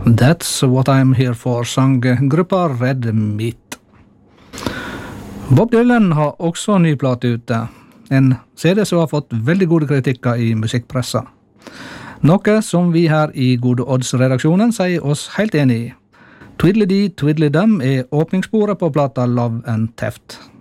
That's What I'm Here For, sang gruppa Red Meat. Bob Dylan har også ny plate ute. En CD som har fått veldig gode kritikker i musikkpressa. Noe som vi her i Gode Odds-redaksjonen sier oss helt enig i. Twiddly-dee, twiddly-dum er åpningssporet på plata Love and Theft.